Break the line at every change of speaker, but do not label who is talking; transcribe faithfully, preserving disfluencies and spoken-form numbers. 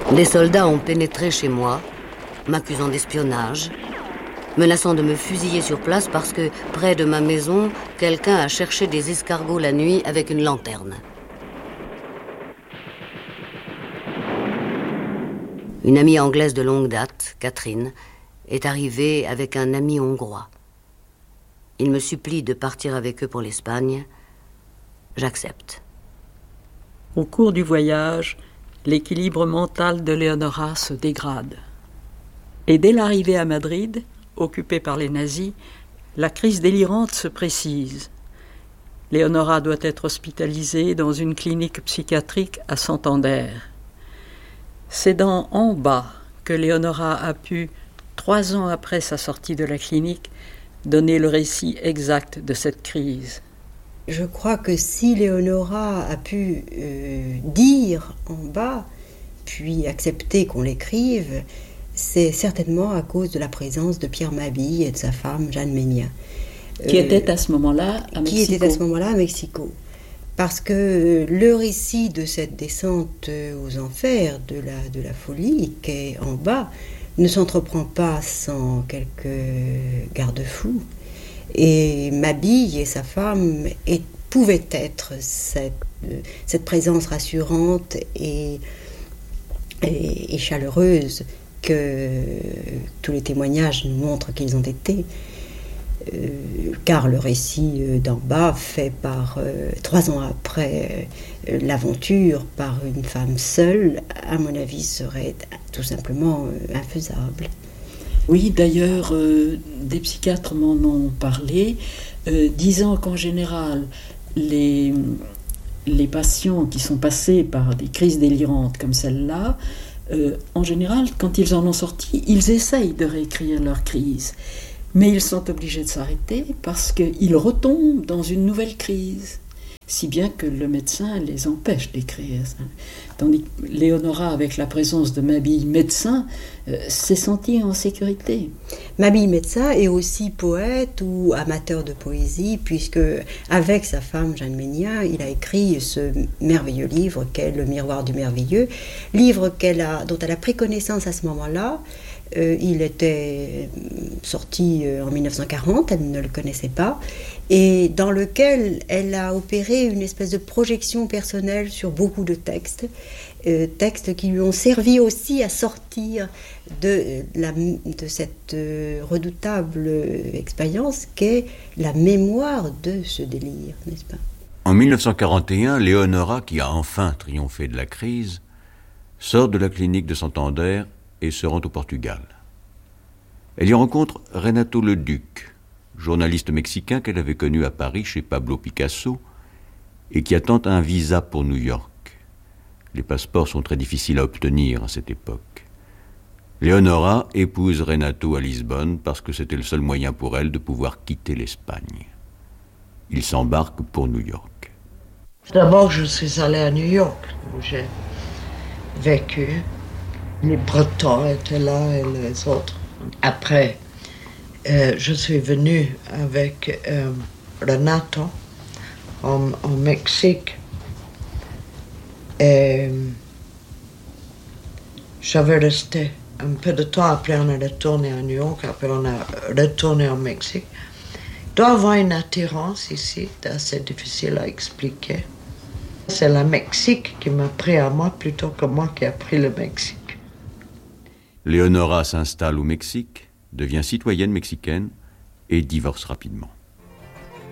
Des soldats ont pénétré chez moi, m'accusant d'espionnage, menaçant de me fusiller sur place parce que, près de ma maison, quelqu'un a cherché des escargots la nuit avec une lanterne. Une amie anglaise de longue date, Catherine, est arrivée avec un ami hongrois. Il me supplie de partir avec eux pour l'Espagne. J'accepte.
Au cours du voyage, l'équilibre mental de Leonora se dégrade. Et dès l'arrivée à Madrid, occupée par les nazis, la crise délirante se précise. Leonora doit être hospitalisée dans une clinique psychiatrique à Santander. C'est dans En bas que Leonora a pu, trois ans après sa sortie de la clinique, donner le récit exact de cette crise.
Je crois que si Leonora a pu euh, dire En bas, puis accepter qu'on l'écrive, c'est certainement à cause de la présence de Pierre Mabille et de sa femme Jeanne Ménien.
Qui euh, était à ce moment-là à Mexico.
Qui était à ce moment-là à Mexico. Parce que le récit de cette descente aux enfers de la, de la folie, qui est En bas, ne s'entreprend pas sans quelques garde-fous. Et Mabille et sa femme et, pouvaient être cette, cette présence rassurante et, et, et chaleureuse que tous les témoignages nous montrent qu'ils ont été. Euh, car le récit d'En bas, fait par euh, trois ans après euh, l'aventure par une femme seule, à mon avis, serait tout simplement euh, infaisable.
Oui, d'ailleurs, euh, des psychiatres m'en ont parlé, euh, disant qu'en général, les, les patients qui sont passés par des crises délirantes comme celle-là, euh, en général, quand ils en ont sorti, ils essayent de réécrire leur crise. Mais ils sont obligés de s'arrêter parce qu'ils retombent dans une nouvelle crise, si bien que le médecin les empêche d'écrire. Tandis que Leonora, avec la présence de Mabille médecin, euh, s'est sentie en sécurité.
Mabille médecin est aussi poète ou amateur de poésie, puisque avec sa femme Jeanne Ménien, il a écrit ce merveilleux livre qu'est Le Miroir du Merveilleux, livre qu'elle a, dont elle a pris connaissance à ce moment-là. Euh, il était sorti en dix-neuf cent quarante, elle ne le connaissait pas, et dans lequel elle a opéré une espèce de projection personnelle sur beaucoup de textes, euh, textes qui lui ont servi aussi à sortir de, la, de cette redoutable expérience qu'est la mémoire de ce délire, n'est-ce pas ?
En dix-neuf cent quarante et un, Leonora, qui a enfin triomphé de la crise, sort de la clinique de Santander et se rend au Portugal. Elle y rencontre Renato Leduc, journaliste mexicain qu'elle avait connu à Paris chez Pablo Picasso et qui attend un visa pour New York. Les passeports sont très difficiles à obtenir à cette époque. Leonora épouse Renato à Lisbonne parce que c'était le seul moyen pour elle de pouvoir quitter l'Espagne. Ils s'embarquent pour New York.
D'abord, je suis allée à New York, où j'ai vécu. Les Bretons étaient là et les autres. Après, euh, je suis venue avec euh, Renato en, en Mexique. Et j'avais resté un peu de temps. Après, on est retourné à New York. Après, on est retourné au Mexique. Il doit y avoir une attirance ici, assez difficile à expliquer. C'est le Mexique qui m'a pris à moi plutôt que moi qui a pris le Mexique.
Leonora s'installe au Mexique, devient citoyenne mexicaine et divorce rapidement.